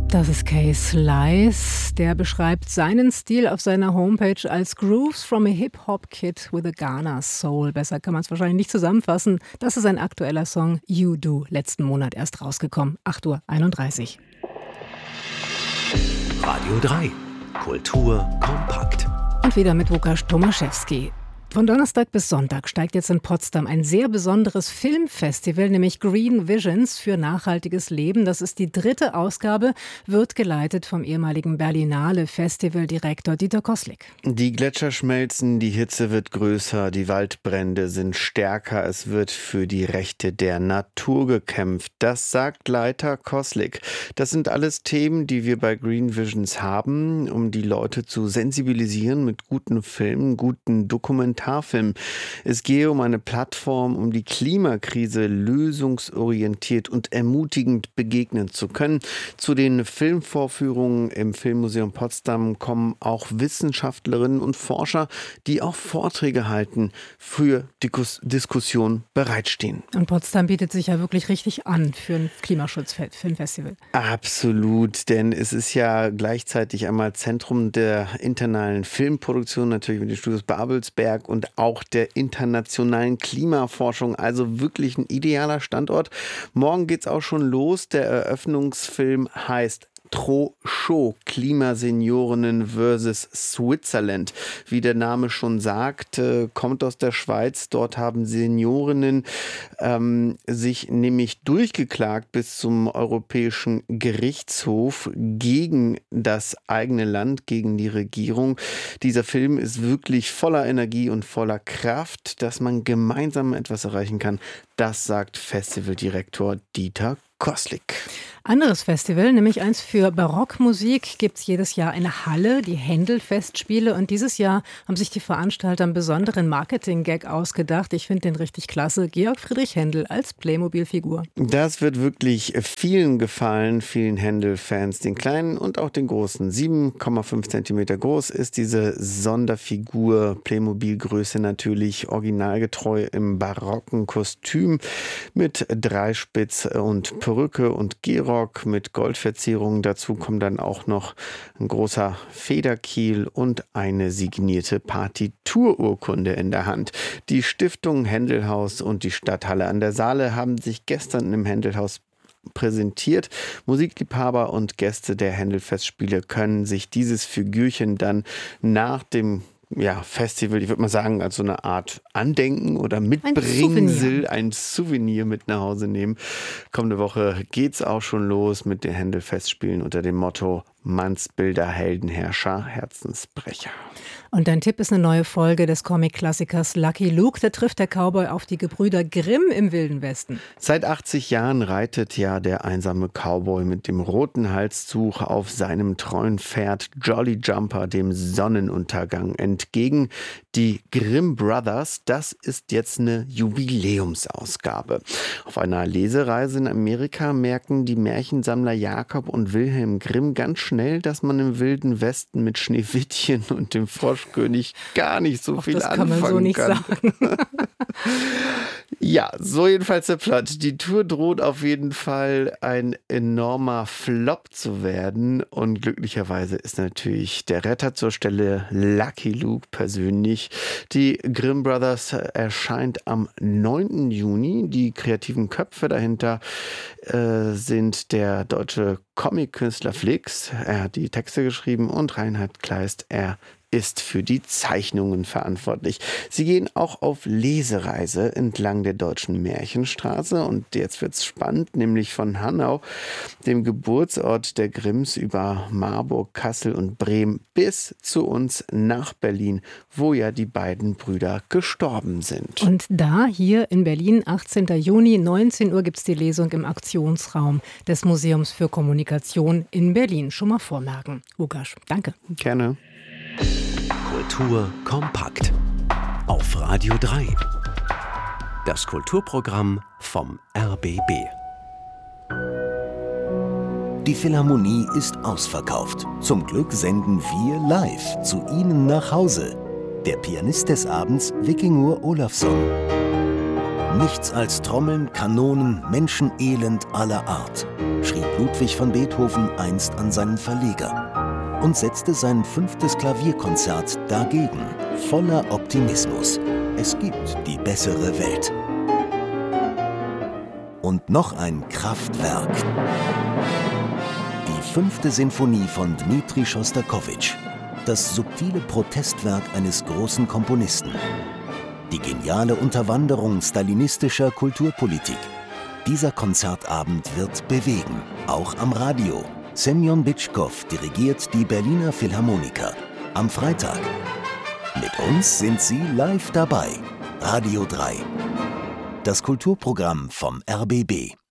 Das ist Kay Slice. Der beschreibt seinen Stil auf seiner Homepage als Grooves from a Hip-Hop-Kid with a Ghana Soul. Besser kann man es wahrscheinlich nicht zusammenfassen. Das ist ein aktueller Song, You Do, letzten Monat erst rausgekommen, 8:31 Uhr. Radio 3, Kultur kompakt. Und wieder mit Łukasz Tomaszewski. Von Donnerstag bis Sonntag steigt jetzt in Potsdam ein sehr besonderes Filmfestival, nämlich Green Visions für nachhaltiges Leben. Das ist die 3. Ausgabe, wird geleitet vom ehemaligen Berlinale Festivaldirektor Dieter Koslik. Die Gletscher schmelzen, die Hitze wird größer, die Waldbrände sind stärker, es wird für die Rechte der Natur gekämpft. Das sagt Leiter Koslik. Das sind alles Themen, die wir bei Green Visions haben, um die Leute zu sensibilisieren mit guten Filmen, guten Dokumentarfilmen. Es gehe um eine Plattform, um die Klimakrise lösungsorientiert und ermutigend begegnen zu können. Zu den Filmvorführungen im Filmmuseum Potsdam kommen auch Wissenschaftlerinnen und Forscher, die auch Vorträge halten, für Diskussion bereitstehen. Und Potsdam bietet sich ja wirklich richtig an für ein Klimaschutzfilmfestival. Absolut, denn es ist ja gleichzeitig einmal Zentrum der internationalen Filmproduktion, natürlich mit den Studios Babelsberg und auch der internationalen Klimaforschung, also wirklich ein idealer Standort. Morgen geht's auch schon los. Der Eröffnungsfilm heißt Trocho, Klimaseniorinnen versus Switzerland. Wie der Name schon sagt, kommt aus der Schweiz. Dort haben Seniorinnen sich nämlich durchgeklagt bis zum Europäischen Gerichtshof gegen das eigene Land, gegen die Regierung. Dieser Film ist wirklich voller Energie und voller Kraft, dass man gemeinsam etwas erreichen kann. Das sagt Festivaldirektor Dieter Koslik. Anderes Festival, nämlich eins für Barockmusik, gibt es jedes Jahr eine Halle, die Händel-Festspiele. Und dieses Jahr haben sich die Veranstalter einen besonderen Marketing-Gag ausgedacht. Ich finde den richtig klasse. Georg Friedrich Händel als Playmobil-Figur. Das wird wirklich vielen gefallen, vielen Händel-Fans, den kleinen und auch den großen. 7,5 Zentimeter groß ist diese Sonderfigur, Playmobil-Größe natürlich, originalgetreu im barocken Kostüm mit Dreispitz und Perücke und Gehrock mit Goldverzierungen. Dazu kommt dann auch noch ein großer Federkiel und eine signierte Partitururkunde in der Hand. Die Stiftung Händelhaus und die Stadthalle an der Saale haben sich gestern im Händelhaus präsentiert. Musikliebhaber und Gäste der Händel-Festspiele können sich dieses Figürchen dann nach dem Festival, ich würde mal sagen, als so eine Art Andenken oder Mitbringsel, ein Souvenir mit nach Hause nehmen. Kommende Woche geht's auch schon los mit den Händel-Festspielen unter dem Motto Mannsbilder, Heldenherrscher, Herzensbrecher. Und dein Tipp ist eine neue Folge des Comic-Klassikers Lucky Luke. Da trifft der Cowboy auf die Gebrüder Grimm im Wilden Westen. Seit 80 Jahren reitet ja der einsame Cowboy mit dem roten Halstuch auf seinem treuen Pferd Jolly Jumper dem Sonnenuntergang entgegen. Die Grimm Brothers, das ist jetzt eine Jubiläumsausgabe. Auf einer Lesereise in Amerika merken die Märchensammler Jakob und Wilhelm Grimm ganz schnell, dass man im Wilden Westen mit Schneewittchen und dem Froschkönig gar nicht so viel anfangen kann. Das kann man so nicht sagen. Ja, so jedenfalls der Plot. Die Tour droht auf jeden Fall ein enormer Flop zu werden und glücklicherweise ist natürlich der Retter zur Stelle Lucky Luke persönlich. Die Grimm Brothers erscheint am 9. Juni. Die kreativen Köpfe dahinter sind der deutsche Comic-Künstler Flix, er hat die Texte geschrieben, und Reinhard Kleist, er ist für die Zeichnungen verantwortlich. Sie gehen auch auf Lesereise entlang der deutschen Märchenstraße und jetzt wird's spannend, nämlich von Hanau, dem Geburtsort der Grimms, über Marburg, Kassel und Bremen bis zu uns nach Berlin, wo ja die beiden Brüder gestorben sind. Und da hier in Berlin, 18. Juni, 19 Uhr gibt's die Lesung im Aktionsraum des Museums für Kommunikation in Berlin. Schon mal vormerken. Łukasz, danke. Gerne. Kultur kompakt auf Radio 3. Das Kulturprogramm vom RBB. Die Philharmonie ist ausverkauft. Zum Glück senden wir live zu Ihnen nach Hause. Der Pianist des Abends, Vikingur Olafsson. Nichts als Trommeln, Kanonen, Menschenelend aller Art, schrieb Ludwig van Beethoven einst an seinen Verleger und setzte sein 5. Klavierkonzert dagegen, voller Optimismus. Es gibt die bessere Welt. Und noch ein Kraftwerk. Die 5. Sinfonie von Dmitri Schostakowitsch. Das subtile Protestwerk eines großen Komponisten. Die geniale Unterwanderung stalinistischer Kulturpolitik. Dieser Konzertabend wird bewegen, auch am Radio. Semjon Bitschkow dirigiert die Berliner Philharmoniker. Am Freitag. Mit uns sind Sie live dabei. Radio 3. Das Kulturprogramm vom RBB.